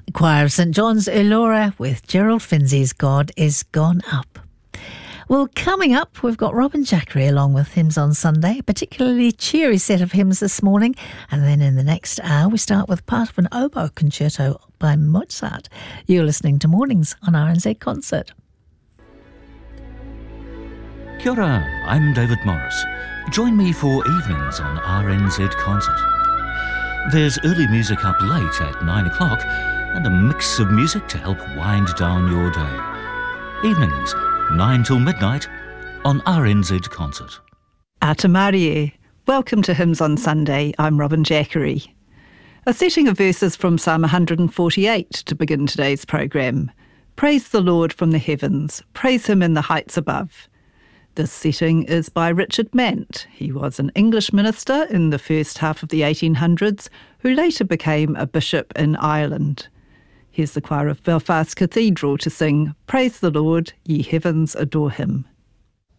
Choir of St John's, Elora, with Gerald Finzi's God is Gone Up. Well, coming up, we've got Robin Jackery along with Hymns on Sunday, a particularly cheery set of hymns this morning. And then in the next hour, we start with part of an oboe concerto by Mozart. You're listening to Mornings on RNZ Concert. Kia ora, I'm David Morris. Join me for Evenings on RNZ Concert. There's early music up late at 9 o'clock and a mix of music to help wind down your day. Evenings, 9 till midnight on RNZ Concert. Ata Marie. Welcome to Hymns on Sunday. I'm Robin Jackery. A setting of verses from Psalm 148 to begin today's programme. Praise the Lord from the heavens. Praise him in the heights above. This setting is by Richard Mant. He was an English minister in the first half of the 1800s who later became a bishop in Ireland. Here's the choir of Belfast Cathedral to sing Praise the Lord, ye heavens adore him.